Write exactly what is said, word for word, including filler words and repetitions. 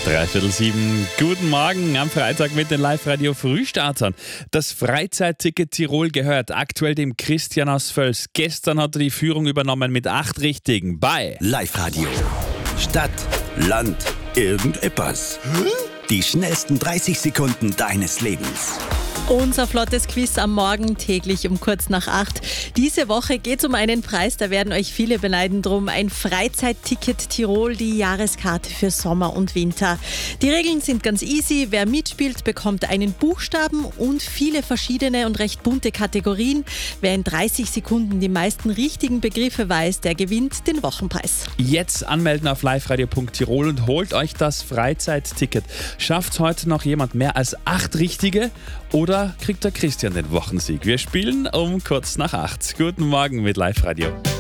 Dreiviertel sieben. Guten Morgen am Freitag mit den Live-Radio-Frühstartern. Das Freizeitticket Tirol gehört aktuell dem Christian aus Völs. Gestern hat er die Führung übernommen mit acht Richtigen bei Live-Radio. Stadt, Land, irgendetwas. Die schnellsten dreißig Sekunden deines Lebens. Unser flottes Quiz am Morgen, täglich um kurz nach acht. Diese Woche geht es um einen Preis, da werden euch viele beneiden drum. Ein Freizeitticket Tirol, die Jahreskarte für Sommer und Winter. Die Regeln sind ganz easy. Wer mitspielt, bekommt einen Buchstaben und viele verschiedene und recht bunte Kategorien. Wer in dreißig Sekunden die meisten richtigen Begriffe weiß, der gewinnt den Wochenpreis. Jetzt anmelden auf liveradio punkt tirol und holt euch das Freizeitticket. Schafft heute noch jemand mehr als acht Richtige oder kriegt der Christian den Wochensieg? Wir spielen um kurz nach acht. Guten Morgen mit Live-Radio.